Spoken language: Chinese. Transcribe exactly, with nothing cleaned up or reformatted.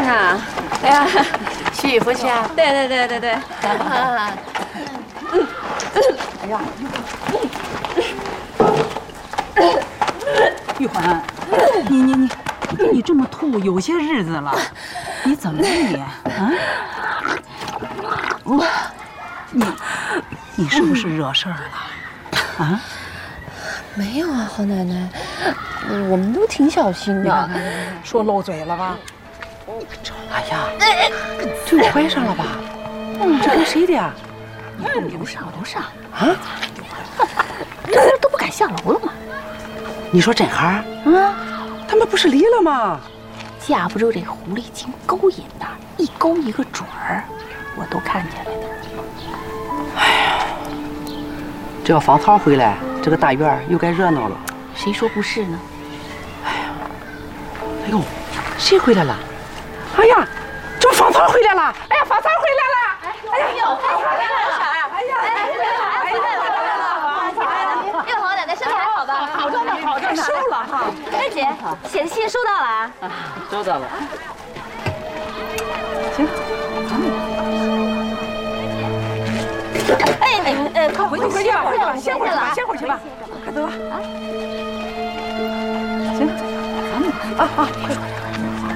啊，哎呀，洗衣服去啊？ 对对对对对。 啊，哎呀， 玉环，你你你，你这么吐有些日子了，你怎么了你？啊？你你是不是惹事儿了？啊？ 没有啊，侯奶奶，我们都挺小心的。 说漏嘴了吧？哎呀，这我怀上了吧？这跟谁的呀？ 楼上楼上啊？ 这都不敢下楼了吗？ 你说真哈？ 啊， 他们不是离了吗？ 架不住这狐狸精勾引的，一勾一个准儿，我都看见了的。 哎呀，这要芳草回来，这个大院又该热闹了。 谁说不是呢？ 哎呀，哎呦，谁回来了？哎呀，这芳草回来了！哎呀，芳草回来了！哎呀， 哟，芳草回来了！ 哎呀， 哎，回来了！哎，回来了！回来了！哟，侯奶奶身体还好吧？ 好着呢，好着呢，收了哈。 哎，姐，写的信收到了啊？ 收到了。行，咱们。 哎哎哎，快回去回去吧，回去吧， 先先回去吧，先回去吧，快走吧。行，咱们啊啊，快快快。